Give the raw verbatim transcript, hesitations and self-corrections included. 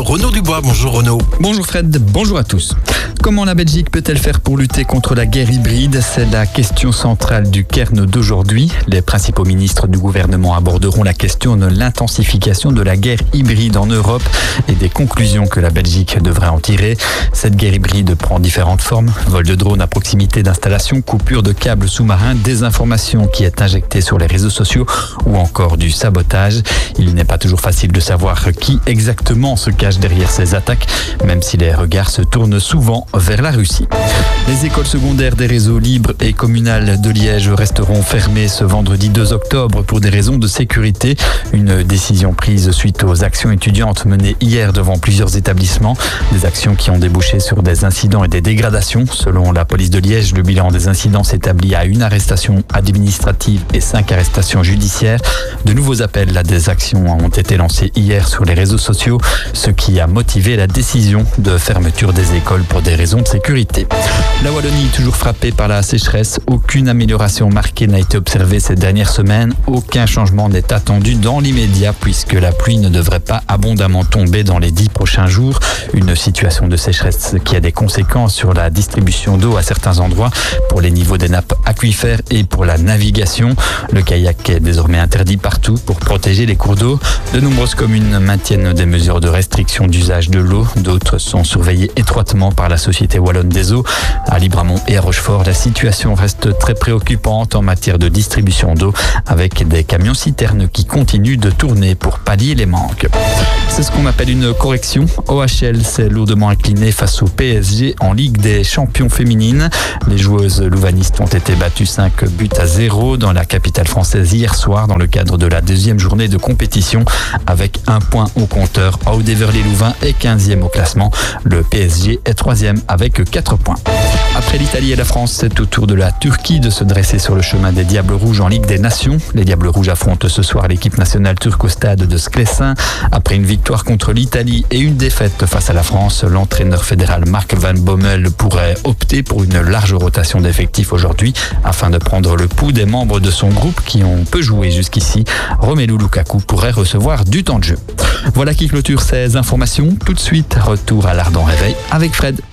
Renaud Dubois. Bonjour Renaud. Bonjour Fred, bonjour à tous. Comment la Belgique peut-elle faire pour lutter contre la guerre hybride ? C'est la question centrale du Cairn d'aujourd'hui. Les principaux ministres du gouvernement aborderont la question de l'intensification de la guerre hybride en Europe et des conclusions que la Belgique devrait en tirer. Cette guerre hybride prend différentes formes. Vol de drones à proximité d'installations, coupure de câbles sous-marins, désinformation qui est injectée sur les réseaux sociaux ou encore du sabotage. Il n'est pas toujours facile de savoir qui exactement se cache derrière ces attaques, même si les regards se tournent souvent vers la Russie. Les écoles secondaires des réseaux libres et communales de Liège resteront fermées ce vendredi deux octobre pour des raisons de sécurité. Une décision prise suite aux actions étudiantes menées hier devant plusieurs établissements. Des actions qui ont débouché sur des incidents et des dégradations. Selon la police de Liège, le bilan des incidents s'établit à une arrestation administrative et cinq arrestations judiciaires. De nouveaux appels à des actions ont été lancés hier sur les réseaux sociaux, ce qui a motivé la décision de fermeture des écoles pour des raisons de sécurité. La Wallonie, toujours frappée par la sécheresse, aucune amélioration marquée n'a été observée ces dernières semaines. Aucun changement n'est attendu dans l'immédiat puisque la pluie ne devrait pas abondamment tomber dans les dix prochains jours. Une situation de sécheresse qui a des conséquences sur la distribution d'eau à certains endroits, pour les niveaux des nappes aquifères et pour la navigation. Le kayak est désormais interdit partout pour protéger les cours d'eau. De nombreuses communes maintiennent des mesures de restriction d'usage de l'eau. D'autres sont surveillées étroitement par la Société Wallonne des Eaux. À Libramont et à Rochefort, la situation reste très préoccupante en matière de distribution d'eau, avec des camions-citernes qui continuent de tourner pour pallier les manques. C'est ce qu'on appelle une correction. O H L s'est lourdement incliné face au P S G en Ligue des champions féminines. Les joueuses louvanistes ont été battues cinq buts à zéro dans la capitale française hier soir dans le cadre de la deuxième journée de compétition, avec un point au compteur. Aude-Heverlee-Louvain est quinzième au classement. Le P S G est troisième avec quatre points. Après l'Italie et la France, c'est au tour de la Turquie de se dresser sur le chemin des Diables Rouges en Ligue des Nations. Les Diables Rouges affrontent ce soir l'équipe nationale turque au stade de Sklesin. Après une victoire contre l'Italie et une défaite face à la France, l'entraîneur fédéral Mark Van Bommel pourrait opter pour une large rotation d'effectifs aujourd'hui afin de prendre le pouls des membres de son groupe qui ont peu joué jusqu'ici. Romelu Lukaku pourrait recevoir du temps de jeu. Voilà qui clôture ces informations. Tout de suite, retour à l'Ardent Réveil avec Fred.